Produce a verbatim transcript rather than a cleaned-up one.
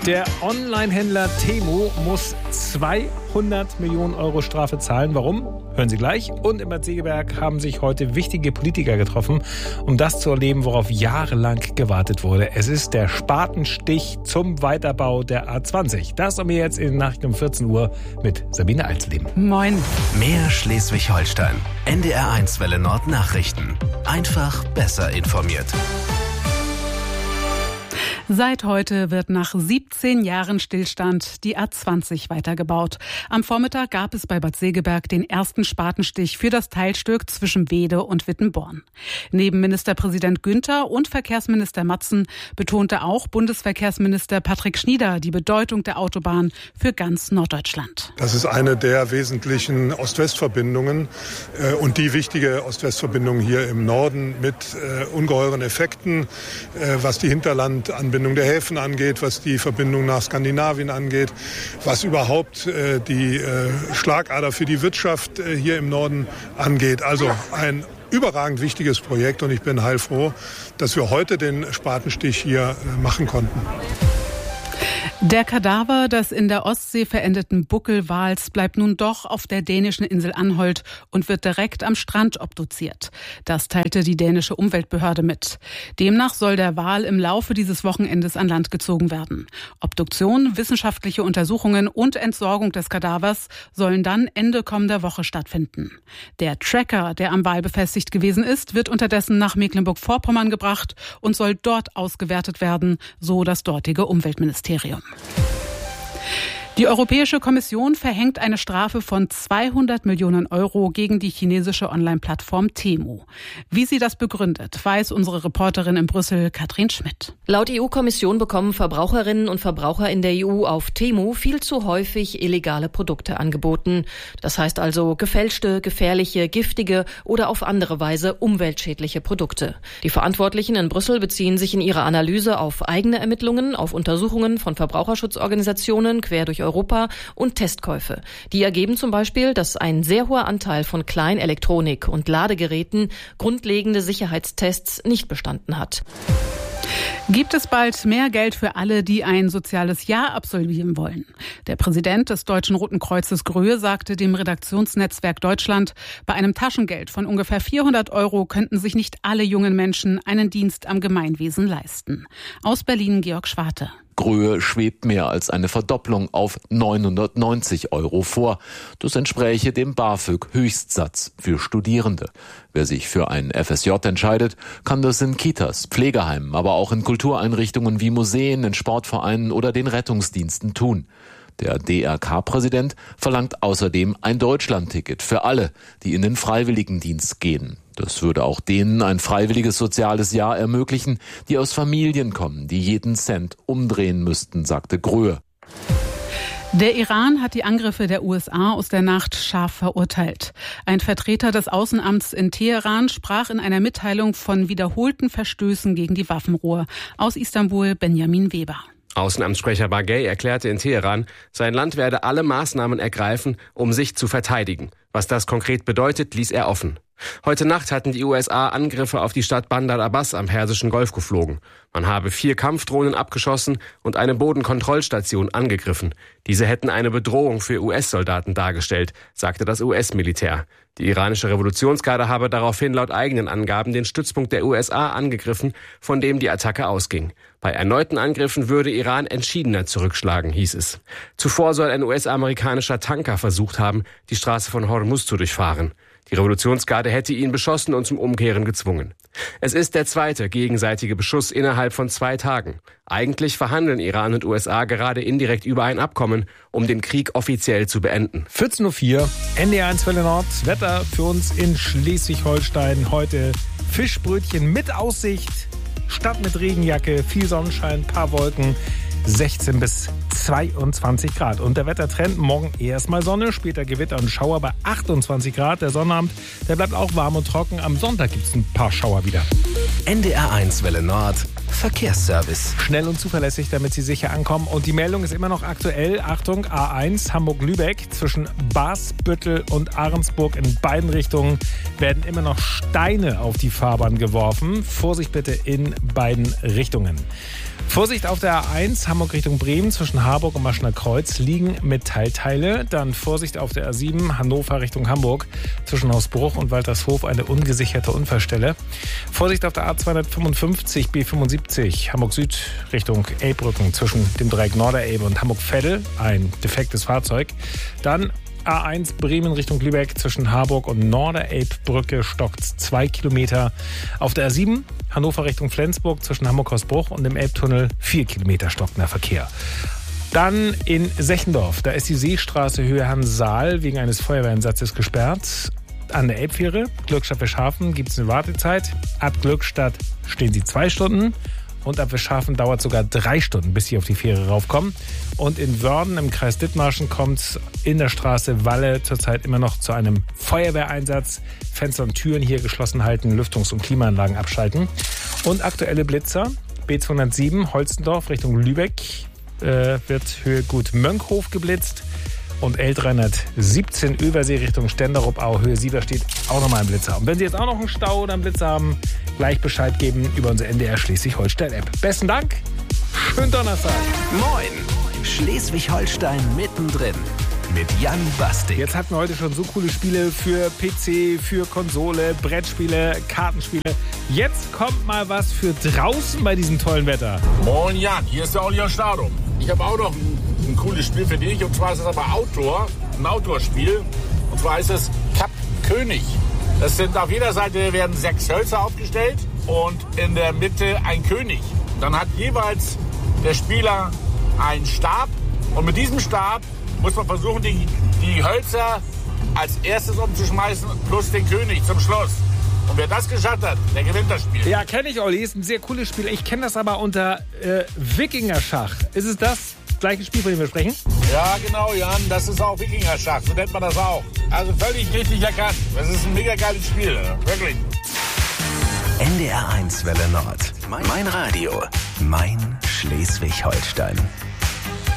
Der Online-Händler Temu muss zweihundert Millionen Euro Strafe zahlen. Warum? Hören Sie gleich. Und in Bad Segeberg haben sich heute wichtige Politiker getroffen, um das zu erleben, worauf jahrelang gewartet wurde. Es ist der Spatenstich zum Weiterbau der A zwanzig. Das und mehr jetzt in den Nachrichten um vierzehn Uhr mit Sabine Alsleben. Moin. Mehr Schleswig-Holstein. N D R eins Welle Nord Nachrichten. Einfach besser informiert. Seit heute wird nach siebzehn Jahren Stillstand die A zwanzig weitergebaut. Am Vormittag gab es bei Bad Segeberg den ersten Spatenstich für das Teilstück zwischen Weede und Wittenborn. Neben Ministerpräsident Günther und Verkehrsminister Matzen betonte auch Bundesverkehrsminister Patrick Schnieder die Bedeutung der Autobahn für ganz Norddeutschland. Das ist eine der wesentlichen Ost-West-Verbindungen äh, und die wichtige Ost-West-Verbindung hier im Norden mit äh, ungeheuren Effekten, äh, was die Hinterlandanbindung der Häfen angeht, was die Verbindung nach Skandinavien angeht, was überhaupt äh, die äh, Schlagader für die Wirtschaft äh, hier im Norden angeht. Also ein überragend wichtiges Projekt und ich bin heilfroh, dass wir heute den Spatenstich hier äh, machen konnten. Der Kadaver des in der Ostsee verendeten Buckelwals bleibt nun doch auf der dänischen Insel Anholt und wird direkt am Strand obduziert. Das teilte die dänische Umweltbehörde mit. Demnach soll der Wal im Laufe dieses Wochenendes an Land gezogen werden. Obduktion, wissenschaftliche Untersuchungen und Entsorgung des Kadavers sollen dann Ende kommender Woche stattfinden. Der Tracker, der am Wal befestigt gewesen ist, wird unterdessen nach Mecklenburg-Vorpommern gebracht und soll dort ausgewertet werden, so das dortige Umweltministerium. Die Europäische Kommission verhängt eine Strafe von zweihundert Millionen Euro gegen die chinesische Online-Plattform Temu. Wie sie das begründet, weiß unsere Reporterin in Brüssel, Katrin Schmidt. Laut E U-Kommission bekommen Verbraucherinnen und Verbraucher in der E U auf Temu viel zu häufig illegale Produkte angeboten. Das heißt also gefälschte, gefährliche, giftige oder auf andere Weise umweltschädliche Produkte. Die Verantwortlichen in Brüssel beziehen sich in ihrer Analyse auf eigene Ermittlungen, auf Untersuchungen von Verbraucherschutzorganisationen quer durch Europa und Testkäufe. Die ergeben zum Beispiel, dass ein sehr hoher Anteil von Kleinelektronik und Ladegeräten grundlegende Sicherheitstests nicht bestanden hat. Gibt es bald mehr Geld für alle, die ein soziales Jahr absolvieren wollen? Der Präsident des Deutschen Roten Kreuzes Gröhe sagte dem Redaktionsnetzwerk Deutschland, bei einem Taschengeld von ungefähr vierhundert Euro könnten sich nicht alle jungen Menschen einen Dienst am Gemeinwesen leisten. Aus Berlin Georg Schwarte. Gröhe schwebt mehr als eine Verdopplung auf neunhundertneunzig Euro vor. Das entspräche dem BAföG-Höchstsatz für Studierende. Wer sich für ein F S J entscheidet, kann das in Kitas, Pflegeheimen, aber auch in Kultureinrichtungen wie Museen, in Sportvereinen oder den Rettungsdiensten tun. Der D R K-Präsident verlangt außerdem ein Deutschlandticket für alle, die in den Freiwilligendienst gehen. Das würde auch denen ein freiwilliges soziales Jahr ermöglichen, die aus Familien kommen, die jeden Cent umdrehen müssten, sagte Gröhe. Der Iran hat die Angriffe der U S A aus der Nacht scharf verurteilt. Ein Vertreter des Außenamts in Teheran sprach in einer Mitteilung von wiederholten Verstößen gegen die Waffenruhe. Aus Istanbul Benjamin Weber. Außenamtssprecher Baghei erklärte in Teheran, sein Land werde alle Maßnahmen ergreifen, um sich zu verteidigen. Was das konkret bedeutet, ließ er offen. Heute Nacht hatten die U S A Angriffe auf die Stadt Bandar Abbas am Persischen Golf geflogen. Man habe vier Kampfdrohnen abgeschossen und eine Bodenkontrollstation angegriffen. Diese hätten eine Bedrohung für U S-Soldaten dargestellt, sagte das U S-Militär. Die iranische Revolutionsgarde habe daraufhin laut eigenen Angaben den Stützpunkt der U S A angegriffen, von dem die Attacke ausging. Bei erneuten Angriffen würde Iran entschiedener zurückschlagen, hieß es. Zuvor soll ein U S-amerikanischer Tanker versucht haben, die Straße von Hormuz zu durchfahren. Die Revolutionsgarde hätte ihn beschossen und zum Umkehren gezwungen. Es ist der zweite gegenseitige Beschuss innerhalb von zwei Tagen. Eigentlich verhandeln Iran und U S A gerade indirekt über ein Abkommen, um den Krieg offiziell zu beenden. vierzehn Uhr vier, N D R eins Welle Nord, Wetter für uns in Schleswig-Holstein. Heute Fischbrötchen mit Aussicht, Stadt mit Regenjacke, viel Sonnenschein, paar Wolken. sechzehn bis zweiundzwanzig Grad. Und der Wettertrend, morgen erstmal Sonne, später Gewitter und Schauer bei achtundzwanzig Grad. Der Sonnabend, der bleibt auch warm und trocken. Am Sonntag gibt es ein paar Schauer wieder. N D R eins Welle Nord, Verkehrsservice. Schnell und zuverlässig, damit Sie sicher ankommen. Und die Meldung ist immer noch aktuell. Achtung, A eins Hamburg-Lübeck zwischen Basbüttel und Ahrensburg in beiden Richtungen werden immer noch Steine auf die Fahrbahn geworfen. Vorsicht bitte in beiden Richtungen. Vorsicht auf der A eins Hamburg Richtung Bremen zwischen Harburg und Maschner Kreuz liegen Metallteile. Dann Vorsicht auf der A sieben Hannover Richtung Hamburg zwischen Hausbruch und Waltershof eine ungesicherte Unfallstelle. Vorsicht auf der A zweihundertfünfundfünfzig B fünfundsiebzig Hamburg Süd Richtung Elbbrücken zwischen dem Dreieck Norderelbe und Hamburg-Veddel ein defektes Fahrzeug. Dann A eins Bremen Richtung Lübeck zwischen Harburg und Norderelbbrücke stockt zwei Kilometer. Auf der A sieben Hannover Richtung Flensburg zwischen Hamburg-Hausbruch und dem Elbtunnel vier Kilometer stockender Verkehr. Dann in Sechendorf, da ist die Seestraße Höhe Hansaal wegen eines Feuerwehreinsatzes gesperrt. An der Elbfähre Glückstadt-Wischhafen gibt es eine Wartezeit. Ab Glückstadt stehen sie zwei Stunden. Und ab Wischhafen dauert sogar drei Stunden, bis sie auf die Fähre raufkommen. Und in Wörden im Kreis Dithmarschen kommt es in der Straße Walle zurzeit immer noch zu einem Feuerwehreinsatz. Fenster und Türen hier geschlossen halten, Lüftungs- und Klimaanlagen abschalten. Und aktuelle Blitzer. B zweihundertsieben Holstendorf Richtung Lübeck äh, wird Höhe Gut Mönkhof geblitzt. Und L dreihundertsiebzehn Übersee Richtung Stenderup-Au, Höhe Siever steht auch nochmal ein Blitzer. Und wenn Sie jetzt auch noch einen Stau oder einen Blitzer haben, gleich Bescheid geben über unsere N D R Schleswig-Holstein-App. Besten Dank, schönen Donnerstag. Moin, Schleswig-Holstein mittendrin mit Jan Bastik. Jetzt hatten wir heute schon so coole Spiele für P C, für Konsole, Brettspiele, Kartenspiele. Jetzt kommt mal was für draußen bei diesem tollen Wetter. Moin Jan, hier ist der Olli aus Stadum. Ich habe auch noch ein, ein cooles Spiel für dich. Und zwar ist es aber Outdoor, ein Outdoor-Spiel. Und zwar ist es Kap König. Das sind auf jeder Seite werden sechs Hölzer aufgestellt und in der Mitte ein König. Dann hat jeweils der Spieler einen Stab. Und mit diesem Stab muss man versuchen, die, die Hölzer als erstes umzuschmeißen plus den König zum Schluss. Und wer das geschafft hat, der gewinnt das Spiel. Ja, kenne ich, Olli. Ist ein sehr cooles Spiel. Ich kenne das aber unter äh, Wikinger-Schach. Ist es das gleiche Spiel, von dem wir sprechen? Ja, genau, Jan. Das ist auch Wikinger-Schach. So nennt man das auch. Also völlig richtig erkannt. Das ist ein mega geiles Spiel. Wirklich. N D R eins Welle Nord. Mein Radio. Mein Schleswig-Holstein.